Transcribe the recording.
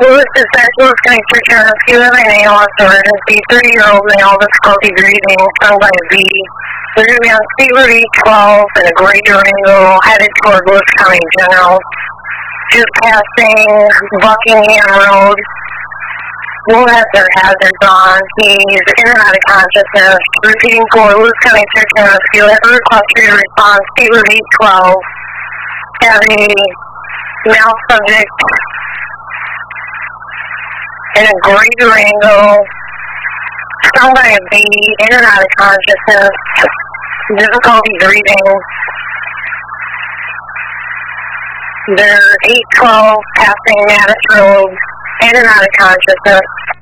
Lewis is back. Lewis County Church and Rescue of a male on emergency. 30-year-old male difficulty breathing, sung by a V. They're going to be on State Road 812 in a gray Durango headed toward Lewis County General. Just passing Buckingham Road. Will have their hazards on. He's in and out of consciousness. Repeating for Lewis County Church and Rescue. I have a request for your response. State Road 812. Have a male subject in a gray Durango, stung by a V, in and out of consciousness, difficulty breathing. They're 812 passing Mattis Road, in and out of consciousness.